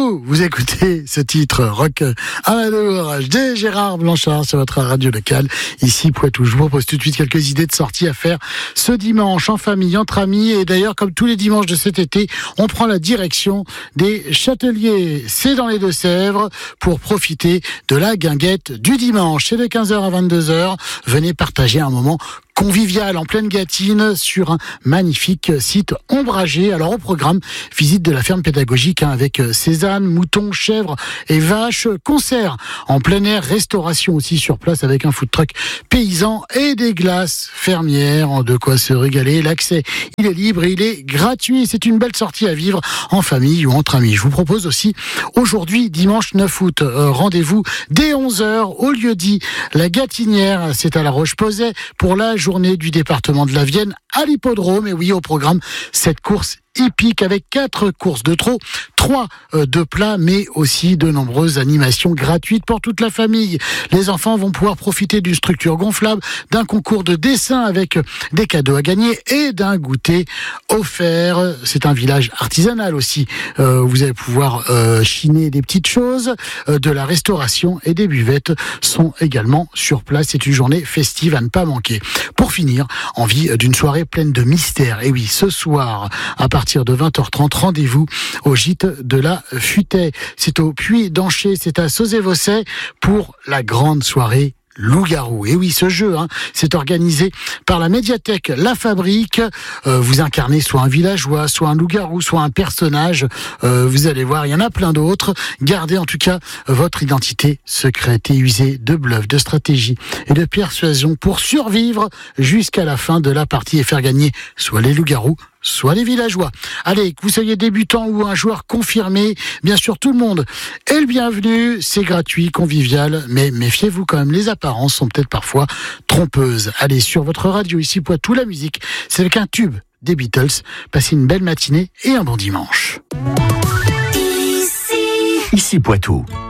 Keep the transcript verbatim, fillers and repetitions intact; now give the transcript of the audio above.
Poitou, vous écoutez ce titre rock Amador de Gérard Blanchard sur votre radio locale. Ici Poitou, je vous propose tout de suite quelques idées de sorties à faire ce dimanche en famille, entre amis. Et d'ailleurs, comme tous les dimanches de cet été, on prend la direction des Châteliers. C'est dans les Deux-Sèvres pour profiter de la guinguette du dimanche. C'est de quinze heures à vingt-deux heures. Venez partager un moment convivial en pleine Gâtine sur un magnifique site ombragé. Alors au programme, visite de la ferme pédagogique hein, avec Cézanne, moutons, chèvres et vaches, concert en plein air, restauration aussi sur place avec un food truck paysan et des glaces fermières, de quoi se régaler. L'accès, il est libre et il est gratuit. C'est une belle sortie à vivre en famille ou entre amis. Je vous propose aussi aujourd'hui, dimanche neuf août, euh, rendez-vous dès onze heures au lieu-dit La Gâtinière. C'est à La Roche-Posay pour la journée du département de la Vienne à l'hippodrome. Et oui, au programme, cette course hippique avec quatre courses de trot, trois euh, de plat, mais aussi de nombreuses animations gratuites pour toute la famille. Les enfants vont pouvoir profiter d'une structure gonflable, d'un concours de dessin avec des cadeaux à gagner et d'un goûter offert. C'est un village artisanal aussi. Euh, vous allez pouvoir euh, chiner des petites choses, euh, de la restauration et des buvettes sont également sur place. C'est une journée festive à ne pas manquer. Pour finir, envie d'une soirée pleine de mystères. Et oui, ce soir, à partir de vingt heures trente, rendez-vous au gîte de la Futaie. C'est au Puy d'Ancher, c'est à Sauzé-Vaucey pour la grande soirée Loup-garou. Et oui, ce jeu, hein, c'est organisé par la médiathèque La Fabrique. Euh, vous incarnez soit un villageois, soit un loup-garou, soit un personnage. Euh, vous allez voir, il y en a plein d'autres. Gardez en tout cas votre identité secrète et usez de bluff, de stratégie et de persuasion pour survivre jusqu'à la fin de la partie et faire gagner soit les loups-garous, soit les villageois. Allez, que vous soyez débutant ou un joueur confirmé, bien sûr tout le monde est le bienvenu, c'est gratuit, convivial, mais méfiez-vous quand même, les apparences sont peut-être parfois trompeuses. Allez, sur votre radio, ici Poitou, la musique, c'est avec un tube des Beatles. Passez une belle matinée et un bon dimanche. Ici, ici Poitou.